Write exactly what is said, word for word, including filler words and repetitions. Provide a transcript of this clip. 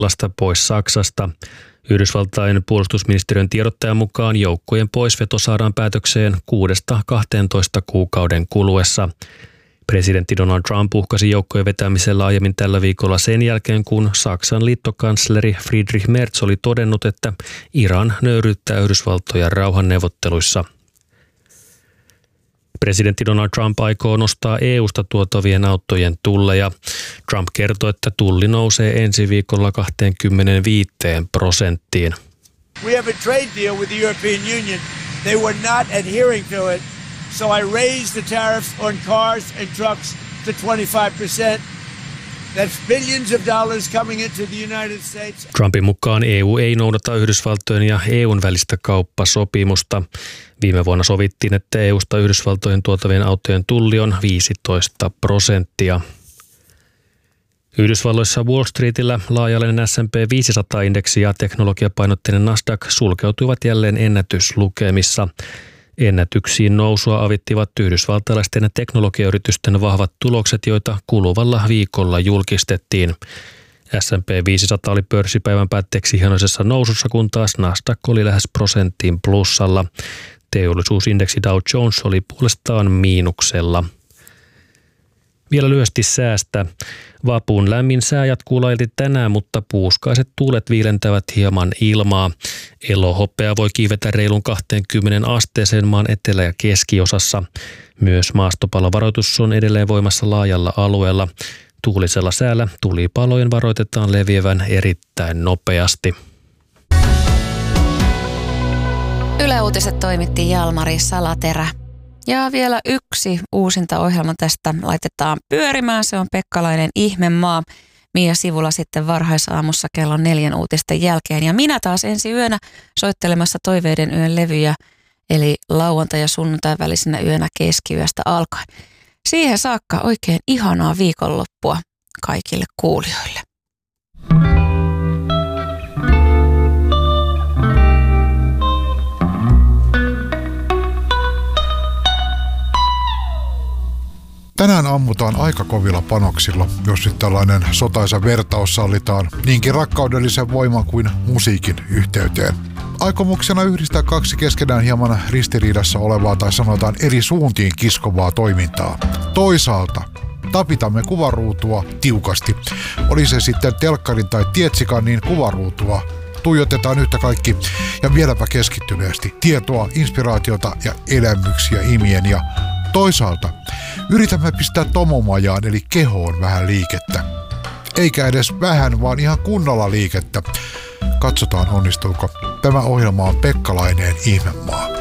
lasta pois Saksasta. Yhdysvaltain puolustusministeriön tiedottajan mukaan joukkojen poisveto saadaan päätökseen kuudesta kahteentoista kuukauden kuluessa. Presidentti Donald Trump uhkasi joukkojen vetämisellä aiemmin tällä viikolla sen jälkeen, kun Saksan liittokansleri Friedrich Merz oli todennut, että Iran nöyryyttää Yhdysvaltoja rauhanneuvotteluissa. Presidentti Donald Trump aikoo nostaa E U:sta tuotavien autojen tulleja. Trump kertoi, että tulli nousee ensi viikolla kaksikymmentäviisi prosenttiin. We have a trade deal with the European Union. They were not adhering to it. So I raised the tariffs on cars and trucks to twenty-five percent. That's billions of dollars coming into the United States. Trumpin mukaan E U ei noudata Yhdysvaltojen ja E U:n välistä kauppasopimusta. Viime vuonna sovittiin, että E U:sta Yhdysvaltojen tuotavien autojen tulli on viisitoista prosenttia. Yhdysvalloissa Wall Streetillä laaja-alainen S and P viisisataa-indeksi ja teknologiapainotteinen Nasdaq sulkeutuivat jälleen ennätyslukemissa. Ennätyksiin nousua avittivat yhdysvaltalaisten teknologiayritysten vahvat tulokset, joita kuluvalla viikolla julkistettiin. S and P viisisataa oli pörssipäivän päätteeksi hienoisessa nousussa, kun taas Nasdaq oli lähes prosenttiin plussalla. Teollisuusindeksi Dow Jones oli puolestaan miinuksella. Vielä lyhyesti säästä. Vapun lämmin sää jatkuu laajalti tänään, mutta puuskaiset tuulet viilentävät hieman ilmaa. Elohopea voi kiivetä reilun kaksikymmentä asteeseen maan etelä- ja keskiosassa. Myös maastopalovaroitus on edelleen voimassa laajalla alueella. Tuulisella säällä tulipalojen varoitetaan leviävän erittäin nopeasti. Yle Uutiset toimitti Jalmari Salaterä. Ja vielä yksi uusinta ohjelma tästä laitetaan pyörimään. Se on Pekkalainen Ihmemaa. Mia Sivula sitten varhaisaamussa kello neljän uutisten jälkeen. Ja minä taas ensi yönä soittelemassa Toiveiden yön levyjä, eli lauantai- ja sunnuntai välisenä yönä keskiyöstä alkaen. Siihen saakka oikein ihanaa viikonloppua kaikille kuulijoille. Tänään ammutaan aika kovilla panoksilla, jos nyt tällainen sotaisa vertaus sallitaan niinkin rakkaudellisen voiman kuin musiikin yhteyteen. Aikomuksena yhdistää kaksi keskenään hieman ristiriidassa olevaa tai sanotaan eri suuntiin kiskovaa toimintaa. Toisaalta tapitamme kuvaruutua tiukasti. Oli se sitten telkkarin tai tietsikan, niin kuvaruutua tuijotetaan yhtä kaikki ja vieläpä keskittyneesti tietoa, inspiraatiota ja elämyksiä imien ja toisaalta yritämme pistää tomomajaan eli kehoon vähän liikettä. Eikä edes vähän, vaan ihan kunnolla liikettä. Katsotaan onnistuuko. Tämä ohjelma on Pekkalainen Ihmemaa.